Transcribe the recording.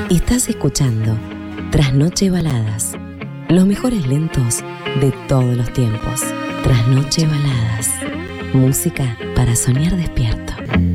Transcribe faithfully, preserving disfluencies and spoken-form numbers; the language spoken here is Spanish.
Estás escuchando Trasnoche Baladas, los mejores lentos de todos los tiempos. Trasnoche Baladas, música para soñar despierto.